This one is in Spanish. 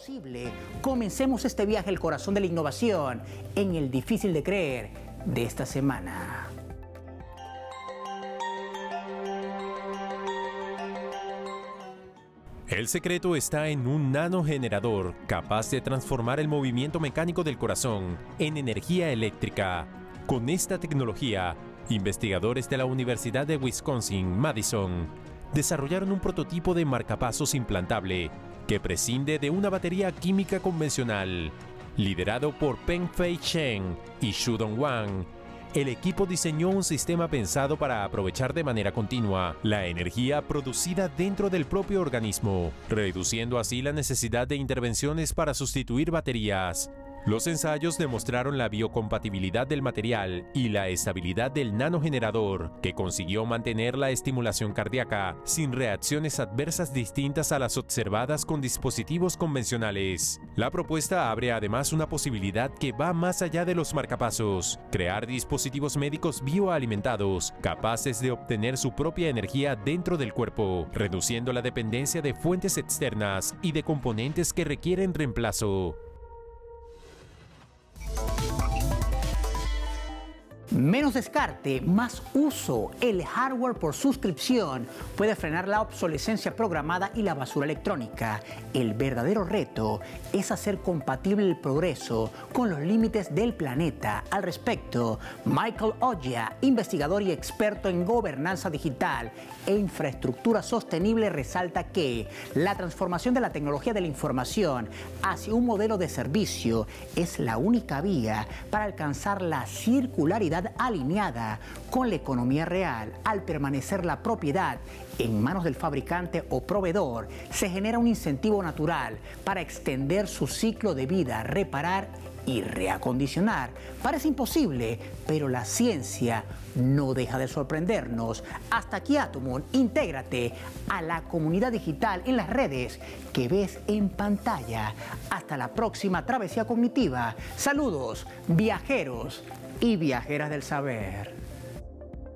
posible. Comencemos este viaje al corazón de la innovación en el difícil de creer de esta semana. El secreto está en un nanogenerador capaz de transformar el movimiento mecánico del corazón en energía eléctrica. Con esta tecnología, investigadores de la Universidad de Wisconsin-Madison desarrollaron un prototipo de marcapasos implantable que prescinde de una batería química convencional. Liderado por Peng-Fei Chen y Xudong Wang, el equipo diseñó un sistema pensado para aprovechar de manera continua la energía producida dentro del propio organismo, reduciendo así la necesidad de intervenciones para sustituir baterías. Los ensayos demostraron la biocompatibilidad del material y la estabilidad del nanogenerador, que consiguió mantener la estimulación cardíaca sin reacciones adversas distintas a las observadas con dispositivos convencionales. La propuesta abre además una posibilidad que va más allá de los marcapasos: crear dispositivos médicos bioalimentados capaces de obtener su propia energía dentro del cuerpo, reduciendo la dependencia de fuentes externas y de componentes que requieren reemplazo. Menos descarte, más uso. El hardware por suscripción puede frenar la obsolescencia programada y la basura electrónica. El verdadero reto es hacer compatible el progreso con los límites del planeta. Al respecto, Michael Ogia, investigador y experto en gobernanza digital e infraestructura sostenible, resalta que la transformación de la tecnología de la información hacia un modelo de servicio es la única vía para alcanzar la circularidad alineada con la economía real. Al permanecer la propiedad en manos del fabricante o proveedor, se genera un incentivo natural para extender su ciclo de vida, reparar y reacondicionar. Parece imposible, pero la ciencia no deja de sorprendernos. Hasta aquí Atomon, intégrate a la comunidad digital en las redes que ves en pantalla. Hasta la próxima travesía cognitiva. Saludos, viajeros y viajeras del saber.